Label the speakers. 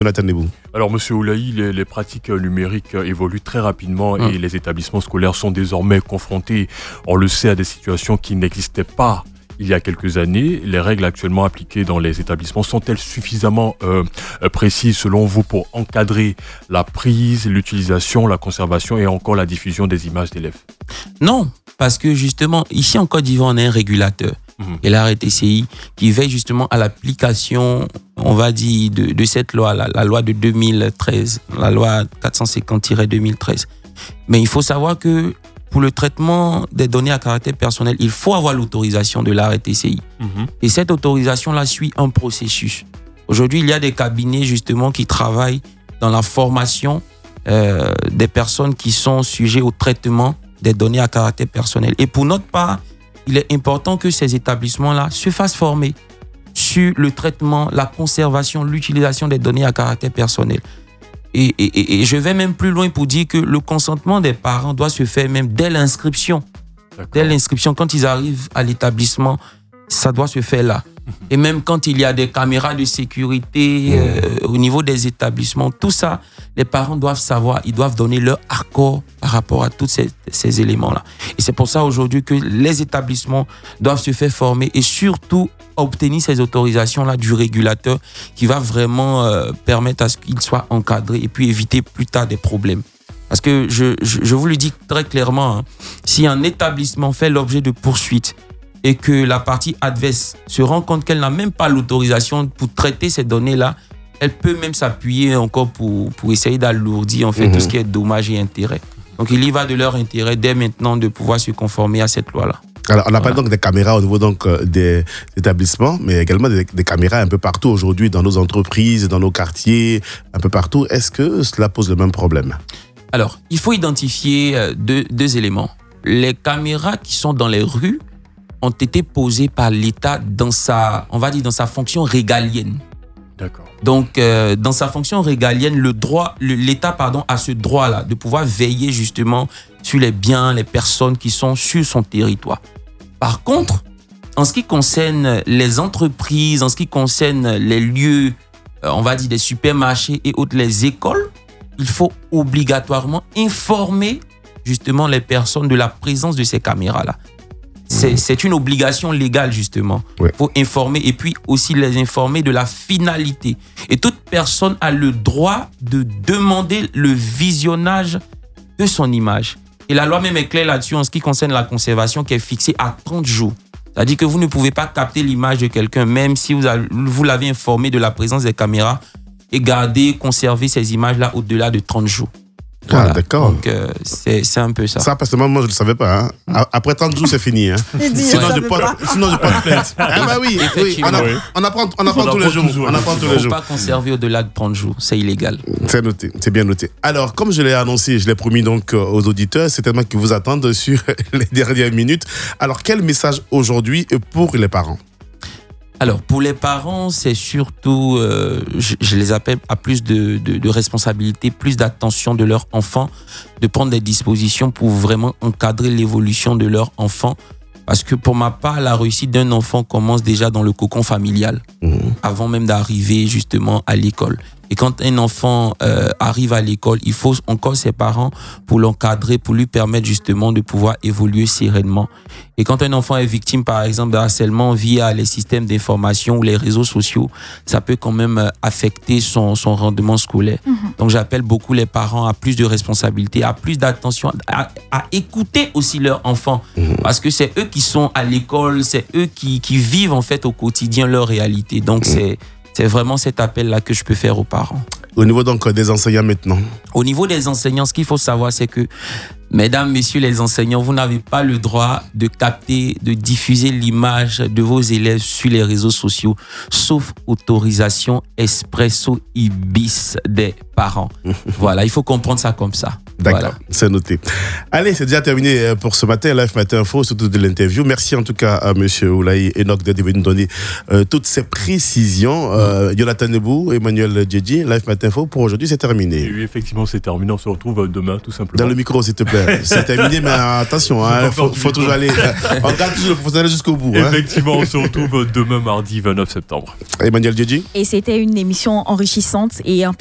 Speaker 1: Jonathan Nebou.
Speaker 2: Alors, Monsieur Oulaï, les pratiques numériques évoluent très rapidement et les établissements scolaires sont désormais confrontés, on le sait, à des situations qui n'existaient pas il y a quelques années. Les règles actuellement appliquées dans les établissements sont-elles suffisamment précises selon vous pour encadrer la prise, l'utilisation, la conservation et encore la diffusion des images d'élèves?
Speaker 3: Non, parce que justement, ici en Côte d'Ivoire, on a un régulateur. Et la RTCI qui veille justement à l'application, on va dire, de cette loi, la loi de 2013, la loi 450-2013. Mais il faut savoir que pour le traitement des données à caractère personnel, il faut avoir l'autorisation de la RTCI. Et cette autorisation-là suit un processus. Aujourd'hui, il y a des cabinets justement qui travaillent dans la formation des personnes qui sont sujets au traitement des données à caractère personnel. Et pour notre part, il est important que ces établissements-là se fassent former sur le traitement, la conservation, l'utilisation des données à caractère personnel. Et je vais même plus loin pour dire que le consentement des parents doit se faire même dès l'inscription. Dès l'inscription, quand ils arrivent à l'établissement, ça doit se faire là. Et même quand il y a des caméras de sécurité au niveau des établissements, tout ça, les parents doivent savoir, ils doivent donner leur accord par rapport à tous ces éléments-là. Et c'est pour ça aujourd'hui que les établissements doivent se faire former et surtout obtenir ces autorisations-là du régulateur qui va vraiment permettre à ce qu'ils soient encadrés et puis éviter plus tard des problèmes. Parce que je vous le dis très clairement, hein, si un établissement fait l'objet de poursuites et que la partie adverse se rend compte qu'elle n'a même pas l'autorisation pour traiter ces données-là, elle peut même s'appuyer encore pour essayer d'alourdir en fait tout ce qui est dommages et intérêts. Donc il y va de leur intérêt dès maintenant de pouvoir se conformer à cette loi-là.
Speaker 1: Alors, on n'a pas donc des caméras au niveau donc des établissements, mais également des caméras un peu partout aujourd'hui dans nos entreprises, dans nos quartiers, un peu partout. Est-ce que cela pose le même problème?
Speaker 3: Alors, il faut identifier deux éléments. Les caméras qui sont dans les rues ont été posées par l'État dans sa fonction régalienne.
Speaker 2: D'accord.
Speaker 3: Donc, dans sa fonction régalienne, l'État a ce droit-là de pouvoir veiller justement sur les biens, les personnes qui sont sur son territoire. Par contre, en ce qui concerne les entreprises, en ce qui concerne les lieux, on va dire des supermarchés et autres, les écoles, il faut obligatoirement informer justement les personnes de la présence de ces caméras-là. C'est une obligation légale, justement. Il faut informer et puis aussi les informer de la finalité. Et toute personne a le droit de demander le visionnage de son image. Et la loi même est claire là-dessus en ce qui concerne la conservation qui est fixée à 30 jours. C'est-à-dire que vous ne pouvez pas capter l'image de quelqu'un, même si vous l'avez informé de la présence des caméras et conserver ces images-là au-delà de 30 jours. Voilà.
Speaker 1: Ah, d'accord.
Speaker 3: Donc, c'est un peu ça.
Speaker 1: Ça, personnellement, moi, je ne le savais pas. Hein. Après 30 jours, c'est fini. Hein. Sinon, je porte plainte. Ah, bah oui. On apprend tous les jours. On apprend tous les jours.
Speaker 3: Il ne faut pas conserver au-delà de 30 jours. C'est illégal.
Speaker 1: C'est noté. C'est bien noté. Alors, comme je l'ai annoncé, je l'ai promis donc aux auditeurs, c'est tellement qu'ils vous attendent sur les dernières minutes. Alors, quel message aujourd'hui pour les parents?
Speaker 3: Alors, pour les parents, c'est surtout, je les appelle à plus de responsabilité, plus d'attention de leur enfant, de prendre des dispositions pour vraiment encadrer l'évolution de leur enfant. Parce que pour ma part, la réussite d'un enfant commence déjà dans le cocon familial, avant même d'arriver justement à l'école. Et quand un enfant arrive à l'école, il faut encore ses parents pour l'encadrer, pour lui permettre justement de pouvoir évoluer sereinement. Et quand un enfant est victime, par exemple, de harcèlement via les systèmes d'information ou les réseaux sociaux, ça peut quand même affecter son rendement scolaire. Donc, j'appelle beaucoup les parents à plus de responsabilité, à plus d'attention, à écouter aussi leurs enfants. Parce que c'est eux qui sont à l'école, c'est eux qui vivent en fait au quotidien leur réalité. Donc, c'est vraiment cet appel-là que je peux faire aux parents.
Speaker 1: Au niveau donc des enseignants maintenant?
Speaker 3: Au niveau des enseignants, ce qu'il faut savoir, c'est que, mesdames, messieurs les enseignants, vous n'avez pas le droit de capter, de diffuser l'image de vos élèves sur les réseaux sociaux, sauf autorisation expresso ibis des parents. Voilà, il faut comprendre ça comme ça.
Speaker 1: D'accord,
Speaker 3: voilà.
Speaker 1: C'est noté. Allez, c'est déjà terminé pour ce matin, Live Matin Info, surtout de l'interview. Merci en tout cas à M. Oulaï Enoch d'être venu nous donner toutes ces précisions. Jonathan Nebou, Emmanuel Djedji, Live Matin Info, pour aujourd'hui, c'est terminé.
Speaker 2: Et oui, effectivement, c'est terminé. On se retrouve demain, tout simplement.
Speaker 1: Dans le micro, s'il te plaît. C'est terminé, mais attention, il faut toujours aller. On garde toujours le professionnel jusqu'au bout.
Speaker 2: Effectivement, on se retrouve demain mardi 29 septembre.
Speaker 1: Emmanuel Djedji.
Speaker 4: Et c'était une émission enrichissante et